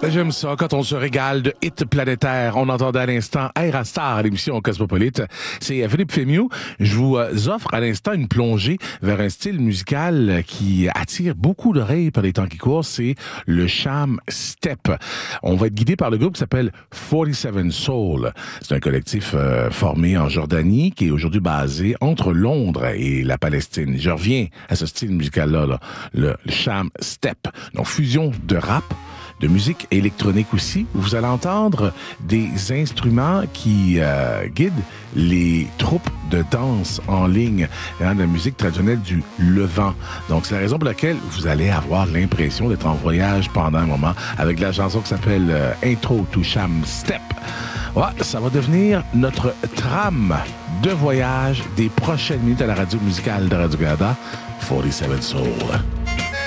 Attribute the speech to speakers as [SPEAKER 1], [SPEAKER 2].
[SPEAKER 1] J'aime ça quand on se régale de hits planétaires. On entendait à l'instant Aerostar à l'émission Cosmopolite. C'est Philippe Fémieux. Je vous offre à l'instant une plongée vers un style musical qui attire beaucoup d'oreilles par les temps qui courent. C'est le cham step. On va être guidé par le groupe qui s'appelle 47 Soul. C'est un collectif formé en Jordanie qui est aujourd'hui basé entre Londres et la Palestine. Je reviens à ce style musical-là, là, le cham step. Donc, fusion de rap, de musique électronique aussi. Vous allez entendre des instruments qui guident les troupes de danse en ligne, de la musique traditionnelle du Levant. Donc, c'est la raison pour laquelle vous allez avoir l'impression d'être en voyage pendant un moment avec la chanson qui s'appelle Intro to Cham Step. Ouais, ça va devenir notre trame de voyage des prochaines minutes à la radio musicale de Radio-Canada, 47 Soul.